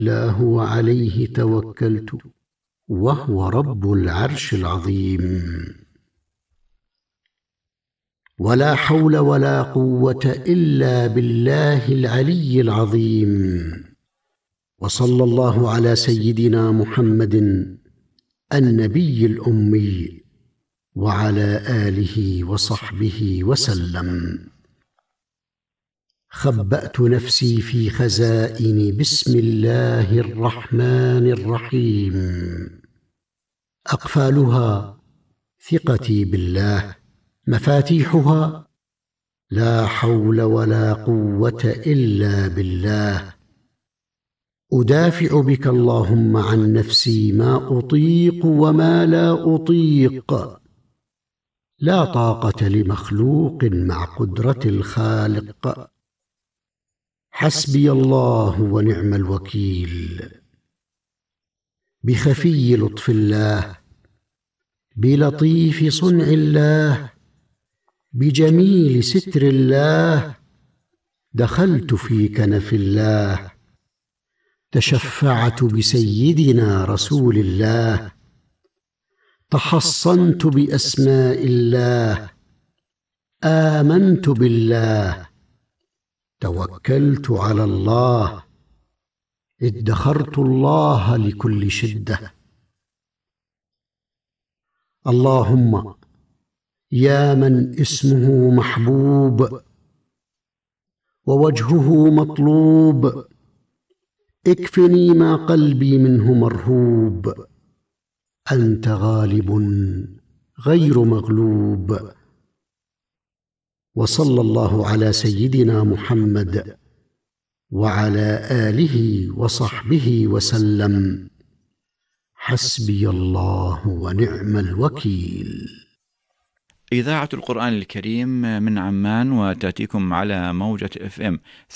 الله وعليه توكلت وهو رب العرش العظيم. ولا حول ولا قوة إلا بالله العلي العظيم. وصلى الله على سيدنا محمد النبي الأمي وعلى آله وصحبه وسلم. خبأت نفسي في خزائن بسم الله الرحمن الرحيم. أقفالها ثقتي بالله، مفاتيحها لا حول ولا قوة إلا بالله. أدافع بك اللهم عن نفسي ما أطيق وما لا أطيق. لا طاقة لمخلوق مع قدرة الخالق. حسبي الله ونعم الوكيل. بخفي لطف الله، بلطيف صنع الله، بجميل ستر الله دخلت في كنف الله. تشفعت بسيدنا رسول الله، تحصنت بأسماء الله، آمنت بالله، توكلت على الله، ادخرت الله لكل شدة. اللهم يا من اسمه محبوب ووجهه مطلوب، اكفني ما قلبي منه مرهوب. أنت غالب غير مغلوب. وصلى الله على سيدنا محمد وعلى آله وصحبه وسلم. حسبي الله ونعم الوكيل. إذاعة القرآن الكريم من عمان، وتأتيكم على موجة FM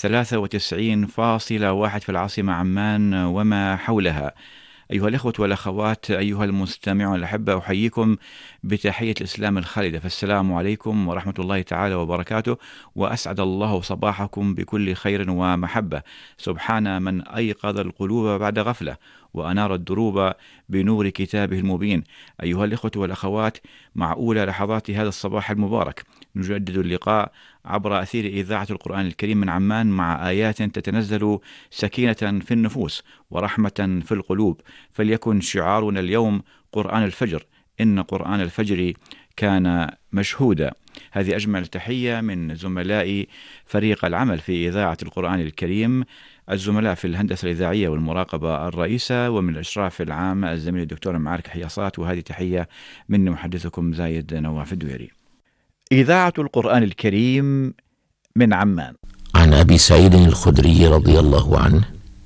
93.1 في العاصمة عمان وما حولها. أيها الأخوة والأخوات، أيها المستمعون الأحبة، أحييكم بتحية الإسلام الخالدة، فالسلام عليكم ورحمة الله تعالى وبركاته، وأسعد الله صباحكم بكل خير ومحبة. سبحان من أيقظ القلوب بعد غفلة وأنار الدروب بنور كتابه المبين. أيها الأخوة والأخوات، مع أولى لحظات هذا الصباح المبارك نجدد اللقاء عبر أثير إذاعة القرآن الكريم من عمان، مع آيات تتنزل سكينة في النفوس ورحمة في القلوب. فليكن شعارنا اليوم قرآن الفجر، إن قرآن الفجر كان مشهودا. هذه أجمل تحية من زملاء فريق العمل في إذاعة القرآن الكريم، الزملاء في الهندسة الإذاعية والمراقبة الرئيسة، ومن الإشراف العام الزميل الدكتور معارك حياصات. وهذه تحية من محدثكم زايد نواف الدويري. إذاعة القرآن الكريم من عمان. عن أبي سعيد الخدري رضي الله عنه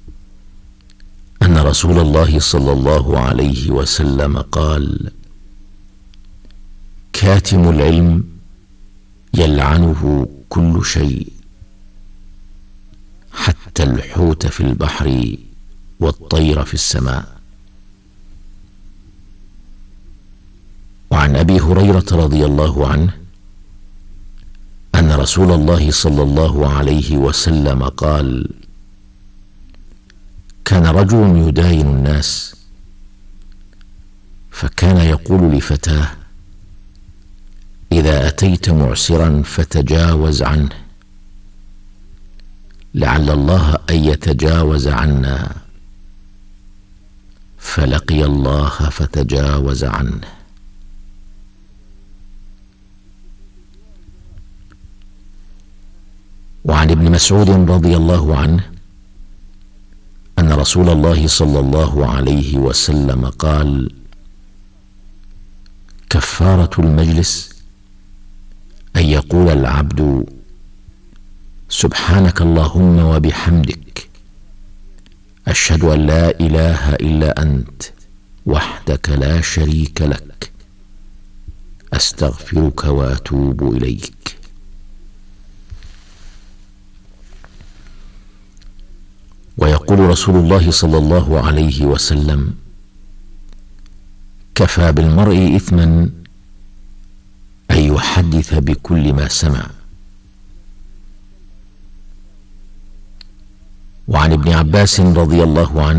أن رسول الله صلى الله عليه وسلم قال: كاتم العلم يلعنه كل شيء حتى الحوت في البحر والطير في السماء. وعن أبي هريرة رضي الله عنه أن رسول الله صلى الله عليه وسلم قال: كان رجل يداين الناس، فكان يقول لفتاه: إذا أتيت معسرا فتجاوز عنه، لعل الله أن يتجاوز عنا. فلقي الله فتجاوز عنه. وعن ابن مسعود رضي الله عنه أن رسول الله صلى الله عليه وسلم قال: كفارة المجلس أن يقول العبد: سبحانك اللهم وبحمدك، أشهد أن لا إله إلا أنت وحدك لا شريك لك، أستغفرك وأتوب إليك. ويقول رسول الله صلى الله عليه وسلم: كفى بالمرء إثما أن يحدث بكل ما سمع. وعن ابن عباس رضي الله عنه